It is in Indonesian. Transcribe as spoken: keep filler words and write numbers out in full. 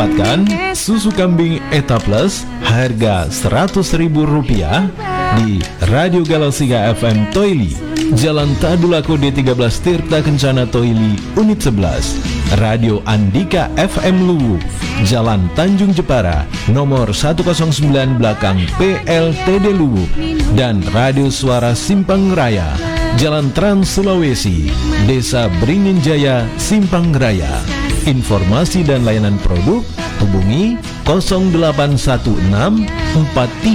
Dapatkan susu kambing Eta Plus harga seratus ribu rupiah di Radio Galasiga F M Toili, Jalan Tadulako D tiga belas Tirta Kencana Toili, Unit sebelas. Radio Andika F M Luwu, Jalan Tanjung Jepara, nomor seratus sembilan belakang P L T D Luwu. Dan Radio Suara Simpang Raya, Jalan Trans Sulawesi, Desa Beringin Jaya, Simpang Raya. Informasi dan layanan produk hubungi nol delapan satu enam empat tiga